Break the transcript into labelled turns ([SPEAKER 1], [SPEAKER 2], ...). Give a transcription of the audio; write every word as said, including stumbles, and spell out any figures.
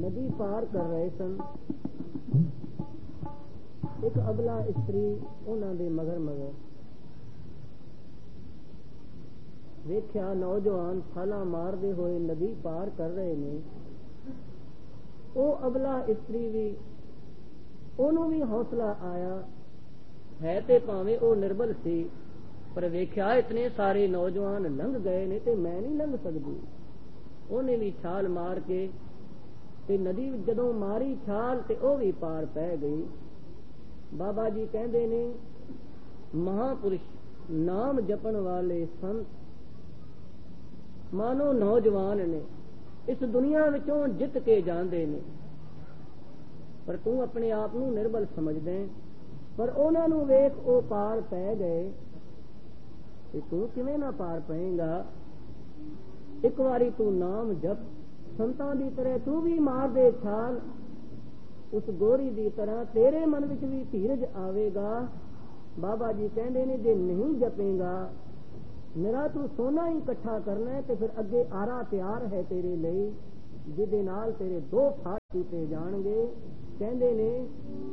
[SPEAKER 1] ਨਦੀ ਪਾਰ ਕਰ ਰਹੇ ਸਨ। ਇੱਕ ਅਬਲਾ ਇਸਤਰੀ ਉਹਨਾਂ ਦੇ ਮਗਰ ਮਗਰ ਵੇਖਿਆ ਨੌਜਵਾਨ ਛਾਲਾਂ ਮਾਰਦੇ ਹੋਏ ਨਦੀ ਪਾਰ ਕਰ ਰਹੇ ਨੇ। ਉਹ ਅਬਲਾ ਇਸਤਰੀ ਵੀ, ਉਹਨੂੰ ਵੀ ਹੌਸਲਾ ਆਇਆ ਹੈ ਤੇ ਭਾਵੇਂ ਉਹ ਨਿਰਬਲ ਸੀ, ਪਰ ਵੇਖਿਆ ਇਤਨੇ ਸਾਰੇ ਨੌਜਵਾਨ ਲੰਘ ਗਏ ਨੇ ਤੇ ਮੈਂ ਨਹੀਂ ਲੰਘ ਸਕਦੀ। ਉਹਨੇ ਵੀ ਛਾਲ ਮਾਰ ਕੇ ਤੇ ਨਦੀ ਜਦੋਂ ਮਾਰੀ ਛਾਲ ਤੇ ਉਹ ਵੀ ਪਾਰ ਪੈ ਗਈ। ਬਾਬਾ ਜੀ ਕਹਿੰਦੇ ਨੇ ਮਹਾਪੁਰਸ਼ ਨਾਮ ਜਪਣ ਵਾਲੇ ਸੰਤ ਮਾਨੋ ਨੌਜਵਾਨ ਨੇ, ਇਸ ਦੁਨੀਆ ਵਿੱਚੋਂ ਜਿੱਤ ਕੇ ਜਾਂਦੇ ਨੇ, ਪਰ ਤੂੰ ਆਪਣੇ ਆਪ ਨੂੰ ਨਿਰਬਲ ਸਮਝਦੇ। ਪਰ ਉਹਨਾਂ ਨੂੰ ਵੇਖ ਉਹ ਪਾਰ ਪੈ ਗਏ ਤੇ ਤੂੰ ਕਿਵੇਂ ਨਾ ਪਾਰ ਪਏਗਾ। ਇੱਕ ਵਾਰੀ ਤੂੰ ਨਾਮ ਜਪ, ਸੰਤਾਂ ਦੀ ਤਰ੍ਹਾਂ ਤੂੰ ਵੀ ਮਾਰ ਦੇ ਛਾਲ, ਉਸ ਗੋਰੀ ਦੀ ਤਰ੍ਹਾਂ ਤੇਰੇ ਮਨ ਵਿੱਚ ਵੀ ਧੀਰਜ ਆਵੇਗਾ। ਬਾਬਾ ਜੀ ਕਹਿੰਦੇ ਨੇ ਜੇ ਨਹੀਂ ਜਪੇਗਾ, ਮੇਰਾ ਤੂੰ ਸੋਨਾ ਹੀ ਇਕੱਠਾ ਕਰਨਾ ਹੈ ਤੇ ਫਿਰ ਅੱਗੇ ਆਰਾ ਤਿਆਰ ਹੈ ਤੇਰੇ ਲਈ, ਜਿਹਦੇ ਨਾਲ ਤੇਰੇ ਦੋ ਫਾਟ ਕੀਤੇ ਜਾਣਗੇ। ਕਹਿੰਦੇ ਨੇ